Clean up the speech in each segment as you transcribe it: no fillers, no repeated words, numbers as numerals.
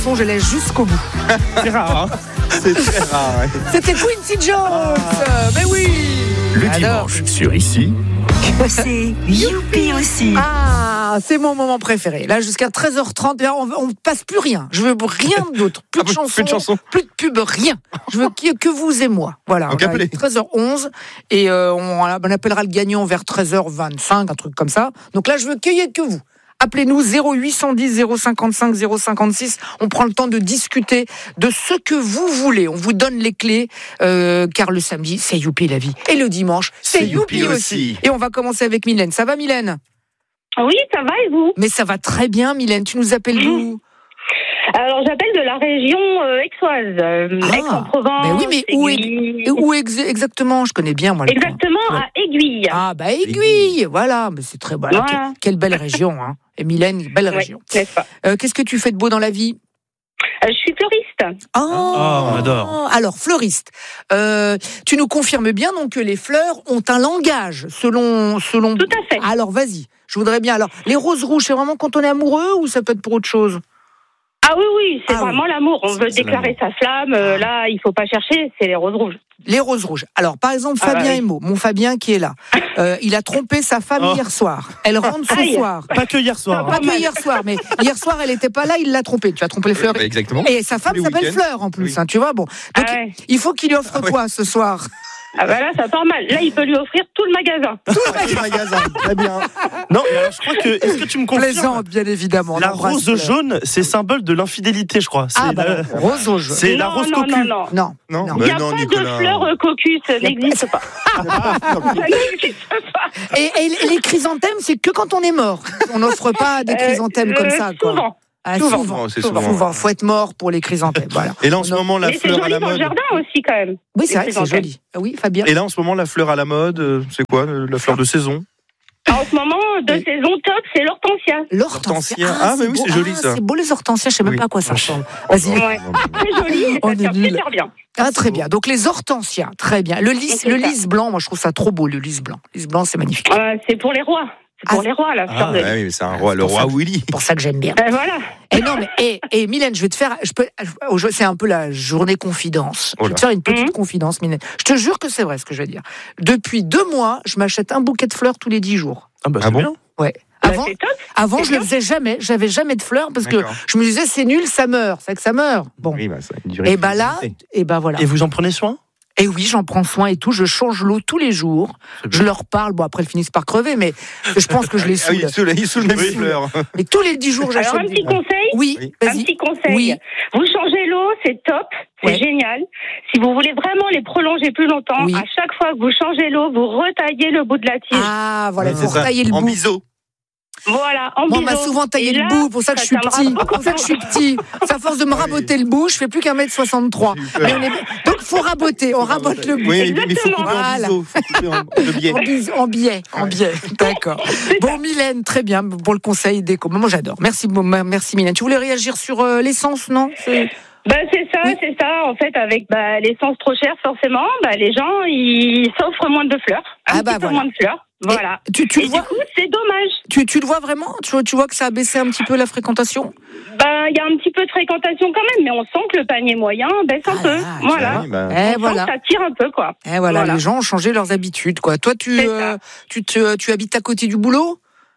Je laisse jusqu'au bout. C'est rare, hein. C'est très rare. Ouais. C'était Quincy Jones. Mais oui. Le Alors. dimanche sur Ici. C'est Youpi aussi. Ah, c'est mon moment préféré. Là, jusqu'à 13h30, là, on ne passe plus rien. Je veux rien d'autre. Plus de chansons, plus de chansons. plus de pub, rien. Je veux que vous et moi. Voilà. Donc, On a appelez. 13h11 et on appellera le gagnant vers 13h25, un truc comme ça. Donc là, je veux qu'il y ait que vous. Appelez-nous 0810 055 056. On prend le temps de discuter de ce que vous voulez. On vous donne les clés, car le samedi, c'est Youpi la vie. Et le dimanche, c'est Youpi aussi. Et on va commencer avec Mylène. Ça va, Mylène ? Oui, ça va et vous ? Mais ça va très bien, Mylène. Tu nous appelles d'où ? Alors, j'appelle de la région aixoise, Aix-en-Provence. Ben oui, mais où exactement ? Je connais bien, moi. Exactement, à Aiguille. Ah, bah Aiguille, voilà. Mais c'est très bon. Voilà. Quelle belle région, hein. Et Mylène, belle région. N'est-ce pas ? Qu'est-ce que tu fais de beau dans la vie ? Je suis fleuriste. Oh, on adore. Alors, fleuriste. Tu nous confirmes bien donc que les fleurs ont un langage selon. Tout à fait. Alors, vas-y. Je voudrais bien. Alors, les roses rouges, c'est vraiment quand on est amoureux ou ça peut être pour autre chose ? Ah oui, c'est vraiment l'amour. On veut déclarer sa flamme. Là, il faut pas chercher, c'est les roses rouges. Les roses rouges. Alors, par exemple, Fabien Emo, mon Fabien qui est là, il a trompé sa femme hier soir. Elle rentre ce soir. Pas que hier soir. Pas que hier soir, mais hier soir, elle n'était pas là, il l'a trompée. Tu as trompé les fleurs. Exactement. Et sa femme Le s'appelle week-end. Fleur en plus, hein, tu vois. Bon, donc il faut qu'il lui offre quoi ce soir ? Ah bah là, ça part mal. Là, il peut lui offrir tout le magasin. Tout le magasin. Très bien. Non, mais alors, je crois que. Est-ce que tu me confirmes ? Plaisante, bien évidemment. La rose jaune, c'est symbole de l'infidélité, je crois. Ah, bah, rose jaune. C'est la rose cocu. Non. Non. Il n'y a pas de fleurs cocus, ça n'existe pas. Ça n'existe pas. Et les chrysanthèmes, c'est que quand on est mort. On n'offre pas des chrysanthèmes comme ça, quoi. Souvent. Ah, Souvent, c'est souvent. Faut être mort pour les chrysanthèmes. Voilà. Et là, en ce moment, la Mais c'est fleur à joli la dans le mode. jardin aussi, quand même. Oui, c'est Les vrai, c'est chrysanthèmes. joli. Ah oui, Fabien. Et là, en ce moment, la fleur à la mode, c'est quoi la fleur de saison? En ce moment, de saison top, c'est l'hortensia. L'hortensia. Ah, mais oui, c'est joli, ça. C'est beau les hortensias, je sais même pas à quoi ça ressemble. Vas-y. Ouais. C'est joli, et On ça est sert nuls. super bien. Ah, très bien. Donc les hortensias, très bien. Le lys C'est ça. blanc, moi je trouve ça trop beau, le lys blanc. Le lys blanc, c'est magnifique. C'est pour les rois. C'est pour les rois, la fleur de lys. oui, mais c'est un roi, le roi Willy. C'est pour ça que j'aime bien. Voilà. Et non, mais et Mylène, je vais te faire, c'est un peu la journée confidence. Je vais te faire une petite confidence, Mylène. Je te jure que c'est vrai ce que je vais dire. Depuis 2 mois, je m'achète un bouquet de fleurs tous les 10 jours. Ah, bah, Ah c'est bon bien. Ouais. C'est top. Avant, C'est je le bien. faisais jamais. J'avais jamais de fleurs parce que D'accord. je me disais c'est nul, ça meurt. C'est que ça meurt. Bon. Oui, bah, ça a une durée Et de bah là, fidélité. et bah voilà. Et vous en prenez soin ? Et oui, j'en prends soin et tout. Je change l'eau tous les jours. Je leur parle. Bon, après, elles finissent par crever, mais je pense que je les Ah oui, saoule. il saoule même les Oui. fleurs. Et tous les 10 jours, j'achète. Alors, un petit conseil. Oui, Un vas-y. petit conseil. Oui. Vous changez l'eau, c'est top, c'est Ouais. génial. Si vous voulez vraiment les prolonger plus longtemps, Oui. à chaque fois que vous changez l'eau, vous retaillez le bout de la tige. Ah, voilà, Ouais, il faut c'est ça. retailler le En bout. biseau. Voilà, en Moi, on biseau. m'a souvent taillé Et le là, bout, pour ça que je suis tiendra petit. beaucoup. Pour ça que je suis petit. C'est à force de me raboter le bout, je fais plus qu'un mètre 63. J'ai eu peur. Mais donc, faut raboter. On rabote le bout. Oui, mais il faut couper Voilà. en biseau. Faut couper de biais. En biais. D'accord. Bon, Mylène, très bien pour le conseil déco. Moi, j'adore. Merci, Mylène. Tu voulais réagir sur l'essence, non ? C'est ça. En fait, avec l'essence trop chère, forcément, les gens, ils s'offrent moins de fleurs. Un petit peu moins de fleurs. Voilà. Tu Et le vois, du coup, c'est dommage. tu le vois vraiment ? Tu vois que ça a baissé un petit peu la fréquentation ? Il y a un petit peu de fréquentation quand même, mais on sent que le panier moyen baisse un peu. Voilà. Oui, bah, Eh, On voilà. sent que ça tire un peu, quoi. Eh, voilà. Les gens ont changé leurs habitudes, quoi. Toi, C'est ça. tu habites à côté du boulot ?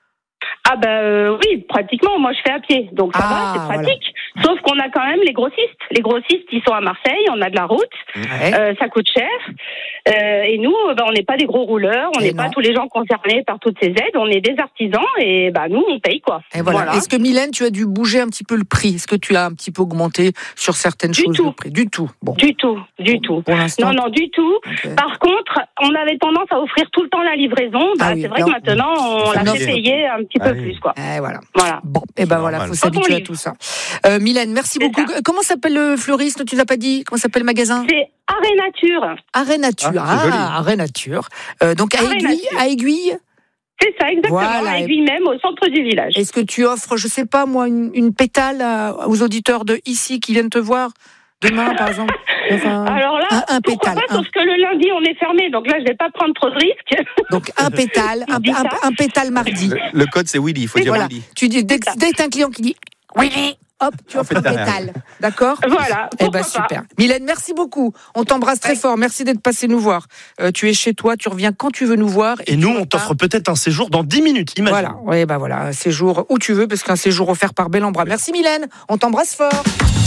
Oui, pratiquement. Moi, je fais à pied, donc ça va, c'est pratique. Sauf qu'on a quand même les grossistes. Les grossistes, ils sont à Marseille, on a de la route, Ouais. ça coûte cher. Et nous, on n'est pas des gros rouleurs, on Et n'est pas non. tous les gens concernés par toutes ces aides, on est des artisans et nous, on paye, quoi. Et voilà. Est-ce que, Mylène, tu as dû bouger un petit peu le prix ? Est-ce que tu as un petit peu augmenté sur certaines choses tout. le prix ? Du tout. Bon. Du tout. Pour l'instant. Non, du tout. Ok. Par contre, on avait tendance à offrir tout le temps la livraison. Ah oui, C'est vrai non. que maintenant, on Ça la me fait fait. payer un petit peu plus, quoi. Eh, voilà. Voilà. Bon, et ben voilà, normal. faut s'habituer à livre. tout ça. Mylène, merci C'est beaucoup. ça. Comment s'appelle le fleuriste ? Tu l'as pas dit ? Comment s'appelle le magasin ? C'est Arrêt Nature. Arrêt Nature. Ah, c'est joli. Arrêt Nature. Donc à Arrêt Aiguille, Nature. à Aiguille. C'est ça, exactement. Voilà. Et puis même au centre du village. Est-ce que tu offres, je sais pas moi, une pétale aux auditeurs de ici qui viennent te voir demain, par exemple ? Enfin, Alors là, un pourquoi pétale. pas, sauf que le lundi, on est fermé, donc là, je vais pas prendre trop de risques. Donc un pétale, Je dis ça. un pétale mardi. Le code, c'est Willy. Il faut dire Voilà. Willy. Tu dis dès que t'as un client qui dit Willy, hop, tu offres un pétale. D'accord ? Voilà. Eh pourquoi ben pas. super. Mylène, merci beaucoup. On t'embrasse très fort. Merci d'être passé nous voir. Tu es chez toi, tu reviens quand tu veux nous voir. Et nous, on t'offre peut-être un séjour dans 10 minutes, imagine. Voilà, oui, bah voilà, un séjour où tu veux, parce qu'un séjour offert par Bel en Bras. Merci Mylène, on t'embrasse fort.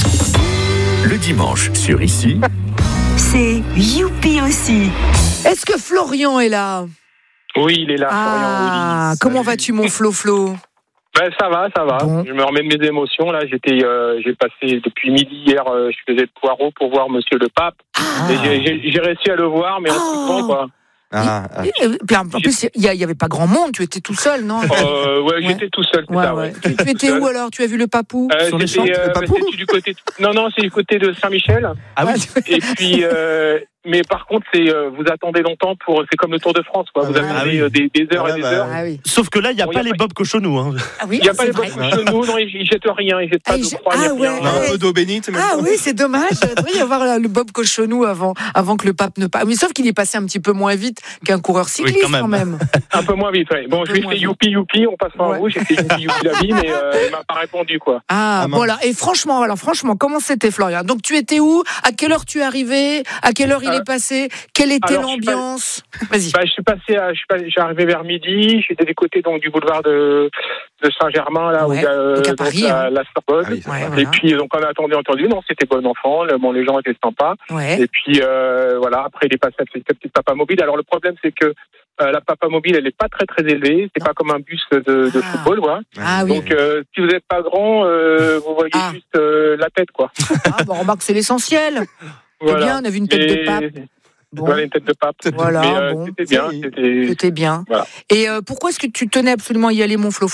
Le dimanche sur Ici. C'est youpi aussi. Est-ce que Florian est là ? Oui, il est là, Florian. Oui. Comment vas-tu mon Flo ? Ben, ça va. Bon. Je me remets de mes émotions. Là, j'ai passé depuis midi hier, je faisais le poireau pour voir Monsieur le Pape. Et j'ai réussi à le voir, mais en tout temps, quoi. Puis en plus, il y avait pas grand monde, tu étais tout seul, non ? Ouais, j'étais tout seul. Ouais. Tu étais où alors ? Tu as vu le papou sur les champs, c'est du côté. Non, c'est du côté de Saint-Michel. Ah oui. Et puis, mais par contre, vous attendez longtemps c'est comme le Tour de France, quoi. Vous attendez des heures et des heures. Ah oui. Sauf que là, il n'y a pas les Bob Cochonou. Hein. Ah oui, Il n'y a pas c'est les vrai. bottes chez nous, non, ils jettent rien, ils jettent pas de croix, Ah ouais. rien. Non, un peu d'eau bénite. Même. Ah oui, c'est dommage. Il devrait y avoir le Bob Cochonou avant que le pape ne passe. Mais sauf qu'il est passé un petit peu moins vite qu'un coureur cycliste quand même. Un peu moins vite, ouais. Bon, je lui ai fait youpi, on passe en rouge, j'ai fait youpi la vie, mais il m'a pas répondu, quoi. Voilà. Et franchement, comment c'était, Florian ? Donc tu étais où ? À quelle heure tu es arrivé ? À quelle heure il est passé ? Quelle était l'ambiance ? Vas-y. Je suis arrivé vers midi, j'étais des côtés donc du boulevard de Saint-Germain, là, où il y a Paris, la Sorbonne. Ah oui, voilà. Et puis, donc, on a entendu, non, c'était bon enfant, les gens étaient sympas. Ouais. Et puis, voilà, après, il est passé à cette petite papa mobile. Alors, le problème, c'est que la papa mobile, elle n'est pas très, très élevée. C'est pas comme un bus de football, quoi. Ah oui. Donc, si vous n'êtes pas grand, vous voyez juste la tête, quoi. Remarque, c'est l'essentiel. Voilà. C'est bien, on a vu une tête de pape. Bon. Voilà, une tête de pape. Voilà, mais, bon. C'était bien. C'était bien. Voilà. Et pourquoi est-ce que tu tenais absolument à y aller, mon Flo ?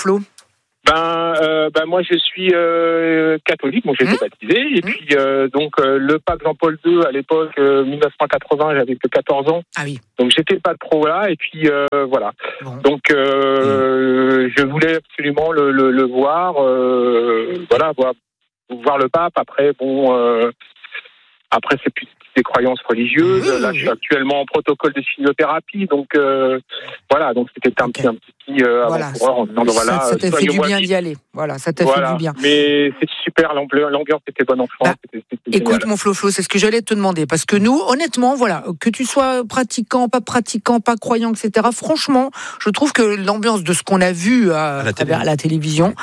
Moi, je suis catholique, donc j'ai été baptisé. Et puis, donc, le pape Jean-Paul II, à l'époque, 1980, j'avais que 14 ans. Ah oui. Donc, j'étais pas trop là. Et puis, voilà. Bon. Donc, je voulais absolument le voir. Voilà, voir le pape. Après, après, c'est plus des croyances religieuses. Là, je suis actuellement en protocole de chimiothérapie. Donc, voilà. Donc, c'était un petit avant-coureur en disant, voilà. Ça t'a fait du bien d'y aller. Voilà, ça t'a fait du bien. Mais c'est super, l'ambiance était bonne enfant. C'était écoute, génial. mon Flo, c'est ce que j'allais te demander. Parce que nous, honnêtement, voilà, que tu sois pratiquant, pas croyant, etc., franchement, je trouve que l'ambiance de ce qu'on a vu à la télévision,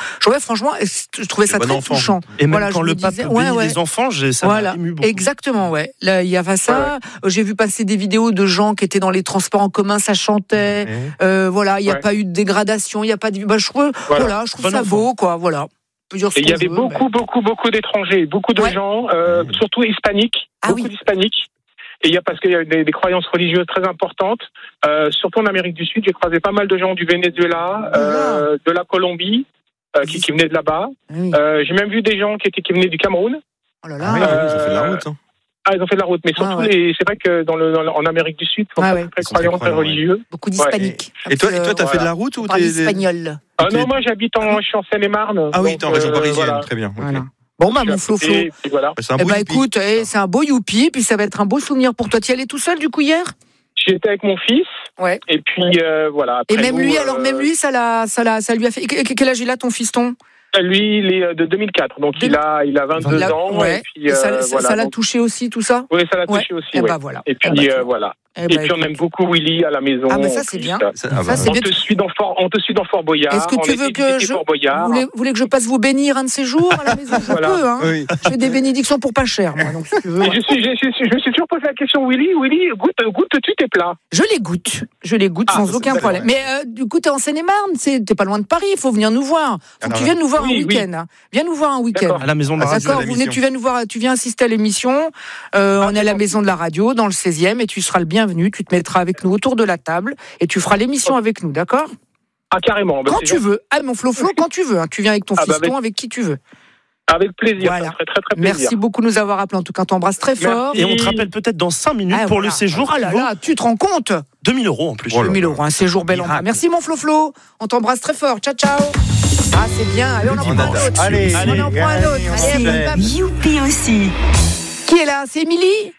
je trouvais ça très touchant. Et même quand le pape bénit les enfants, ça m'a ému beaucoup. Exactement, ouais. Là, il y avait ça. J'ai vu passer des vidéos de gens qui étaient dans les transports en commun, ça chantait. Voilà, il n'y a pas eu de dégradation, il n'y a pas de... je trouve ça beau, quoi, voilà. Et il y avait beaucoup d'étrangers, beaucoup de gens, surtout hispaniques, d'hispaniques. Et parce qu'il y a des croyances religieuses très importantes, surtout en Amérique du Sud. J'ai croisé pas mal de gens du Venezuela, de la Colombie, qui venaient de là-bas. J'ai même vu des gens qui venaient du Cameroun. Oh là là. Ils ont fait de la route. Ils ont fait de la route, mais surtout, c'est vrai que en Amérique du Sud, ils sont très croyants, très religieux. Beaucoup d'hispaniques. Et toi, t'as fait de la route ou t'es espagnol? Non, moi, je suis en Seine-et-Marne. Ah oui, t'es en région parisienne, très bien. Voilà. Bon, mon Flo. Voilà. Écoute, c'est un beau youpi, puis ça va être un beau souvenir pour toi. Tu y allais tout seul, du coup, hier? J'étais avec mon fils. Ouais. Et puis, voilà. Après, et même lui, ça lui a fait. Quel âge il a, ton fiston? Lui, il est de 2004, donc il a 22 ans. Ouais. Et puis, ça l'a touché aussi, tout ça? Oui, ça l'a touché aussi. Et voilà. Et puis, voilà. Et puis on aime beaucoup Willy à la maison. Ah, mais ça, c'est bien. On te suit dans Fort Boyard. Est-ce que tu veux que vous voulez que je passe vous bénir un de ces jours à la maison? Je peux, hein. Oui. Je fais des bénédictions pour pas cher, moi. Donc, si tu veux. Je me suis toujours posé la question, Willy, goûtes-tu tes plats? Je les goûte sans aucun problème. Mais du coup, t'es en Seine-et-Marne, t'es pas loin de Paris, il faut venir nous voir. Faut que tu viennes nous voir un week-end. Viens nous voir un week-end. À la maison de la radio. D'accord, tu viens nous voir, tu viens assister à l'émission. On est à la maison de la radio, dans le 16e, et tu seras le bienvenu. Tu te mettras avec nous autour de la table et tu feras l'émission avec nous, d'accord? Ah, carrément. Quand tu veux. Ah, mon Flo, quand tu veux. Hein. Tu viens avec ton fiston, avec qui tu veux. Avec plaisir, voilà. Ça ferait très, très plaisir. Merci beaucoup de nous avoir appelés. En tout cas, on t'embrasse très fort. Et on te rappelle peut-être dans 5 minutes pour le séjour. Ah là là, tu te rends compte? 2 000 € en plus. 2 000 €, un séjour bel en bras. Merci, mon Flo. On t'embrasse très fort. Ciao, ciao. Ah, c'est bien. Allez, on en prend un autre. Allez, on en prend un autre. Allez, youpi aussi. Qui est là? C'est Émilie?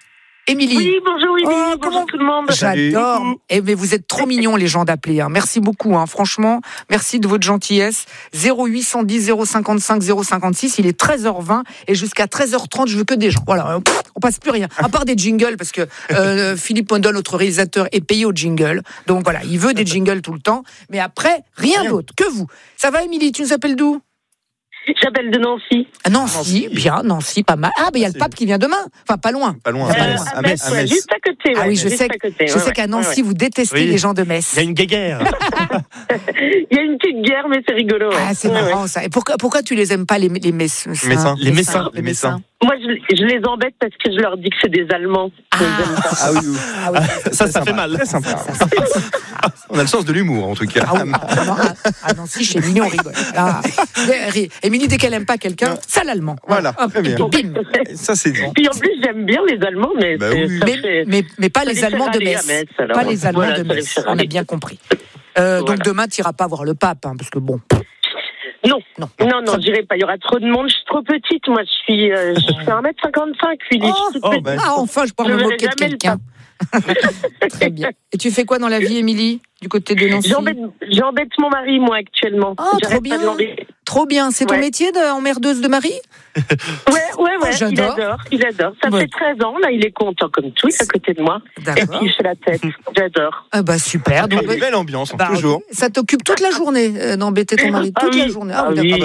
Émilie. Oui, bonjour Émilie, bonjour tout le monde. J'adore. Mais vous êtes trop mignons les gens d'appeler. Hein. Merci beaucoup, franchement. Merci de votre gentillesse. 0810 055 056. Il est 13h20 et jusqu'à 13h30, je veux que des gens. Voilà, on passe plus rien. À part des jingles, parce que Philippe Mondol, notre réalisateur, est payé au jingle. Donc voilà, il veut des jingles tout le temps. Mais après, rien d'autre que vous. Ça va, Émilie? Tu nous appelles d'où? J'appelle de Nancy. Nancy, bien, Nancy, pas mal. Ah, mais il y a le pape qui vient demain. Enfin, pas loin. Pas loin. À Metz, juste à côté. Ah oui, je sais qu'à Nancy, vous détestez les gens de Metz. Il y a une guéguerre. Il y a une petite guerre, mais c'est rigolo. Ah, c'est marrant ça. Et pourquoi tu les aimes pas, les Messins? Les Messins. Moi, je les embête parce que je leur dis que c'est des Allemands. Ah oui. Ça fait mal. Très sympa. On a le sens de l'humour, en tout cas. Ah non, si, chez Mignon, on rigole. Émilie, dès qu'elle aime pas quelqu'un, ça l'allemand. Voilà, très bien. Bim. Ça, c'est bon. Puis en plus, j'aime bien les Allemands, mais mais pas les Allemands de Metz. Pas les Allemands de Metz. On a bien compris. Donc demain, tu n'iras pas voir le pape, parce que bon. Non, j'irai pas. Il y aura trop de monde. Je suis trop petite. Moi, je fais 1m55. Enfin, je peux me moquer de quelqu'un. Très bien. Et tu fais quoi dans la vie, Émilie, du côté de Nancy? J'embête mon mari, moi, actuellement. Trop bien. Trop bien. C'est ton métier d'emmerdeuse de mari? Ouais. Il adore. Ça fait 13 ans. Là, il est content comme tout. Il est à côté de moi. D'accord. Et puis, il fait la tête. J'adore. Ah bah super. Donc, une belle ambiance, toujours. Ça t'occupe toute la journée d'embêter ton mari? Toute la journée.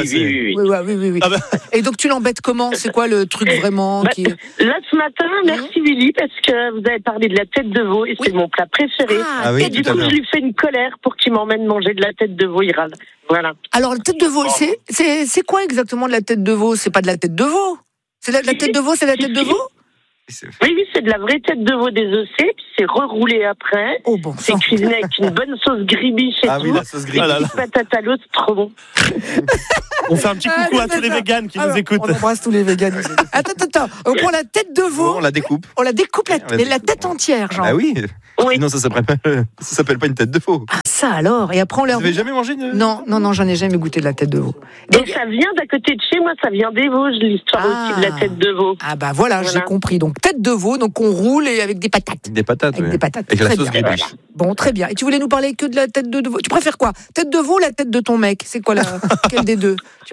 Oui. Et donc, tu l'embêtes comment? C'est quoi le truc vraiment Là, ce matin, merci Willy, parce que vous avez parlé de la tête de veau et c'est mon plat préféré. Et du coup, je lui fais une colère pour qu'il m'emmène manger de la tête de veau. Il râle. Voilà. Alors, la tête de veau, c'est quoi exactement de la tête de veau? C'est pas de la tête de veau? C'est la tête de veau, c'est la tête de veau? Oui, c'est de la vraie tête de veau désossée, puis c'est reroulé après. C'est cuisiné avec une bonne sauce gribiche et tout. Oui, la sauce gribiche. Et patate à l'eau, c'est trop bon. On fait un petit coucou à tous les véganes qui nous écoutent. On embrasse tous les véganes. Attends. On prend la tête de veau. On la découpe. La tête entière, genre. Ah oui. Sinon, ça s'appelle pas une tête de veau. Ah, ça alors. Et après, on leur. Vous n'avez jamais mangé Non, j'en ai jamais goûté de la tête de veau. Donc, ça vient d'à côté de chez moi, ça vient des Vosges, l'histoire aussi de la tête de veau. Ah bah voilà, j'ai compris. Donc, tête de veau, donc on roule et avec des patates. Des patates. Avec la sauce gribiche. Bon, très bien. Et tu voulais nous parler que de la tête de veau. Tu préfères quoi? Tête de veau ou la tête de ton mec? C'est quoi quelle des deux? Je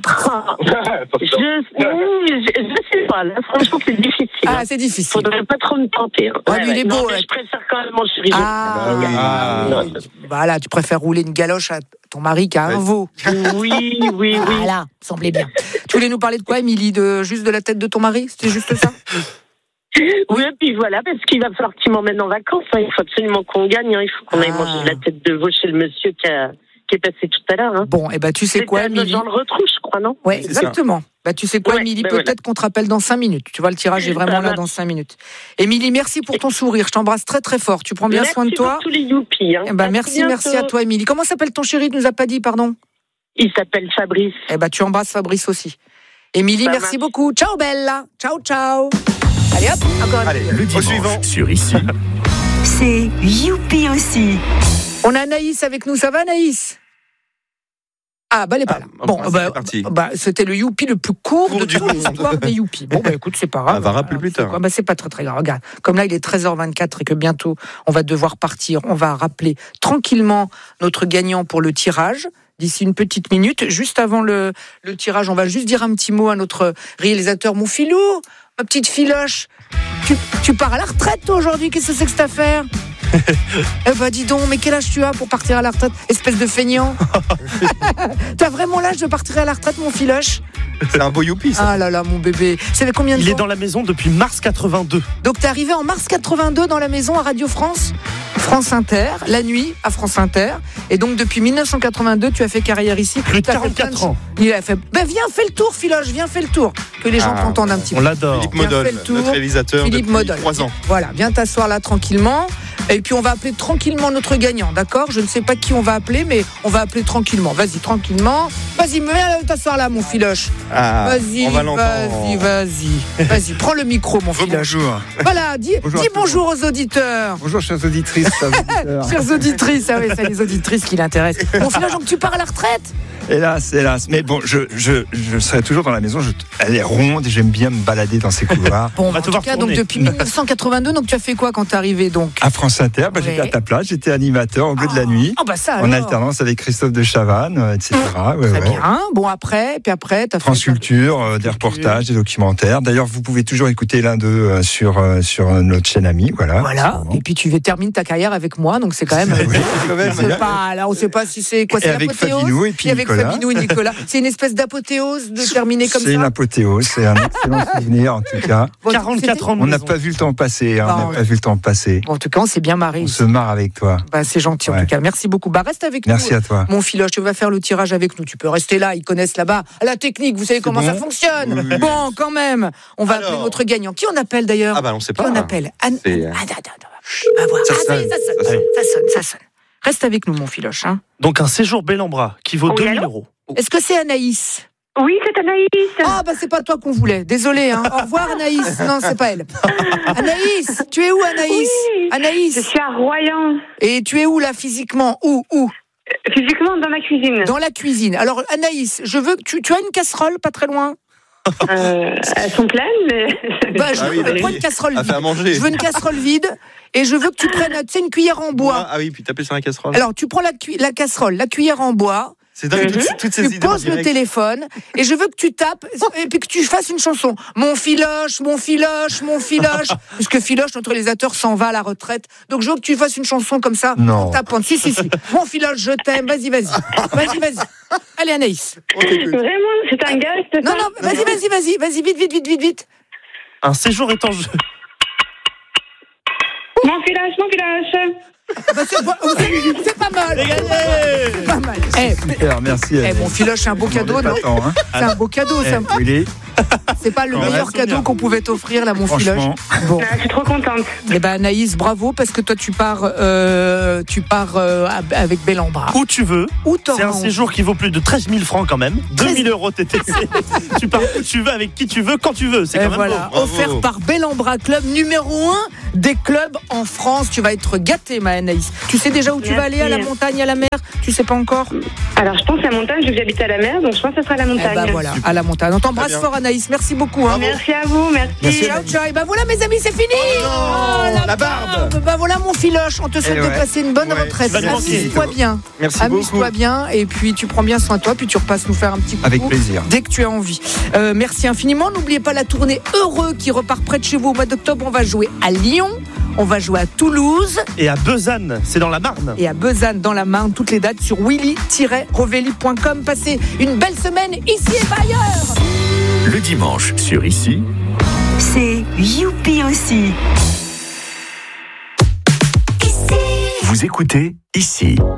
sais pas, là, franchement, c'est difficile. Ah, c'est difficile. Faudrait pas trop me tenter. Mais il est beau. Je préfère quand même mon chéri. Voilà, tu préfères rouler une galoche à ton mari qu'à un veau. Oui. Voilà, semblait bien. Tu voulais nous parler de quoi, Émilie? Juste de la tête de ton mari? C'était juste ça? Oui, et puis voilà, parce qu'il va falloir qu'il m'emmène en vacances. Il faut absolument qu'on gagne. Il faut qu'on aille manger de la tête de veau chez le monsieur qui est passé tout à l'heure. Bon, tu sais quoi, Émilie? Dans le retrouche, je crois, non? Oui, exactement. Tu sais quoi, Émilie? Peut-être qu'on te rappelle dans 5 minutes. Tu vois, le tirage est vraiment là dans 5 minutes. Émilie, merci pour ton sourire. Je t'embrasse très, très fort. Tu prends bien soin de toi. Merci pour tous les youpies. Merci à toi, Émilie. Comment s'appelle ton chéri? Tu nous as pas dit, pardon? Il s'appelle Fabrice. Tu embrasses Fabrice aussi. Émilie, merci beaucoup. Ciao, Bella. Ciao. Allez, hop, encore un. Allez, le dimanche sur Ici. C'est Youpi aussi. On a Anaïs avec nous. Ça va, Anaïs? Elle est pas là. Bon, c'est parti. C'était le youpi le plus court de toute l'histoire des youpis. Bon, écoute, c'est pas grave. On va rappeler plus tard. C'est pas très, très grave. Regarde, comme là, il est 13h24 et que bientôt, on va devoir partir. On va rappeler tranquillement notre gagnant pour le tirage. D'ici une petite minute, juste avant le tirage, on va juste dire un petit mot à notre réalisateur, mon filou, ma petite filoche. Tu pars à la retraite, toi, aujourd'hui? Qu'est-ce que c'est que cette affaire? Dis donc, mais quel âge tu as pour partir à la retraite, espèce de feignant? T'as vraiment l'âge de partir à la retraite, mon filoche? C'est un beau youpi, ça. Ah là là, mon bébé. Ça fait combien de temps? Il est dans la maison depuis mars 82. Donc t'es arrivé en mars 82 dans la maison à Radio France Inter, la nuit à France Inter. Et donc depuis 1982, tu as fait carrière ici. Plus de 44 ans. Il a fait. Viens, fais le tour, filoche, viens, fais le tour. Que les gens t'entendent un petit peu. On l'adore. Philippe Mondol, notre réalisateur depuis 3 ans. Voilà, viens t'asseoir là tranquillement. Et puis on va appeler tranquillement notre gagnant, d'accord? Je ne sais pas qui on va appeler, mais on va appeler tranquillement. Vas-y, tranquillement. Vas-y, viens t'asseoir là, mon filoche. Vas-y, prends le micro, mon filoche. Bonjour. Voilà, dis bonjour aux auditeurs. Bonjour, chères auditrices. Chères auditrices, c'est les auditrices qui l'intéressent. Mon filoche, donc tu pars à la retraite? Hélas. Mais bon, je serai toujours dans la maison. Elle est ronde et j'aime bien me balader dans ces couloirs. Bon, en tout cas, donc depuis 1982, donc tu as fait quoi quand t'es arrivé donc? À France Inter, j'étais à ta place, j'étais animateur au bleu de la nuit. Ça, en alternance avec Christophe de Chavannes, etc. Très bien. Bon, après, t'as France fait Culture, des reportages, des documentaires. D'ailleurs, vous pouvez toujours écouter l'un d'eux sur notre chaîne amie. Voilà. Et puis tu termines ta carrière avec moi, donc c'est quand même. Là, on sait pas si c'est quoi. C'est avec Fabinou et puis avec Fabinou et Nicolas. C'est une espèce d'apothéose de terminer comme ça. C'est une apothéose, c'est un excellent souvenir en tout cas. 44 ans de On n'a pas vu le temps passer. En tout cas, on s'est bien marré. On se marre avec toi. C'est gentil en tout cas. Merci beaucoup. Reste avec nous. Merci à toi. Mon Philoche, tu vas faire le tirage avec nous. Tu peux rester là. Ils connaissent là-bas la technique. Vous savez comment ça fonctionne. Oui. Bon, quand même. On va appeler notre gagnant. Qui on appelle d'ailleurs? On sait pas. Qui on appelle? Attends. On va voir. Ça sonne. Reste avec nous, mon Philoche. Donc un séjour Bellambra qui vaut 2000 €. Est-ce que c'est Anaïs? Oui, c'est Anaïs. C'est pas toi qu'on voulait. Désolé. Au revoir, Anaïs. Non, c'est pas elle. Anaïs, tu es où, Anaïs? Oui, Anaïs. Je suis à Royan. Et tu es où, là, physiquement? Où Physiquement, dans la cuisine. Dans la cuisine. Alors, Anaïs, je veux que tu as une casserole pas très loin? Elles sont pleines, mais... je veux une casserole vide. À manger. Je veux une casserole vide et je veux que tu prennes, une cuillère en bois. Puis taper sur la casserole. Alors, tu prends la casserole, la cuillère en bois. C'est dingue, toutes ces idées. Tu poses le téléphone et je veux que tu tapes et puis que tu fasses une chanson. Mon Philoche. Puisque Philoche, notre réalisateur, s'en va à la retraite. Donc je veux que tu fasses une chanson comme ça. Non. En tapant. Si. Mon Philoche, je t'aime. Vas-y. Allez, Anaïs. Vraiment, c'est un gars. Non, vas-y, vite. Un séjour est en jeu. Mon Philoche. C'est pas mal. C'est pas mal. Super, merci. Mon Philoche, c'est un beau cadeau, non? C'est un beau cadeau. C'est pas le meilleur cadeau qu'on pouvait t'offrir, là, mon Philoche. Bon. Je suis trop contente. Anaïs, bravo, parce que toi, tu pars avec Bellambra. Où tu veux. C'est un séjour qui vaut plus de 13 000 francs quand même. 2000 € TTC. Tu pars où tu veux, avec qui tu veux, quand tu veux. C'est quand même beau. Offert par Bellambra, club numéro 1 des clubs en France. Tu vas être gâtée, ma Anaïs. Tu sais déjà où tu vas aller, à la montagne, à la mer? Tu sais pas encore? Alors, je pense à la montagne, je vais habiter à la mer, donc je pense que ce sera à la montagne. Voilà, à la montagne. On t'embrasse fort, Anaïs. Merci beaucoup. Merci à vous, merci. Ciao. Et voilà, mes amis, c'est fini. La barbe. Voilà, mon Philoche. On te souhaite de passer une bonne retraite. Amuse-toi bien. Amuse-toi bien. Et puis, tu prends bien soin de toi. Puis, tu repasses nous faire un petit coucou. Avec plaisir. Dès que tu as envie. Merci infiniment. N'oubliez pas la tournée Heureux qui repart près de chez vous au mois d'octobre. On va jouer à Lyon. On va jouer à Toulouse. Et à Besanne, c'est dans la Marne. Et à Besanne, dans la Marne. Toutes les dates sur willy-rovelli.com. Passez une belle semaine ici et pas ailleurs. Le dimanche sur Ici, c'est Youpi aussi. Vous écoutez Ici.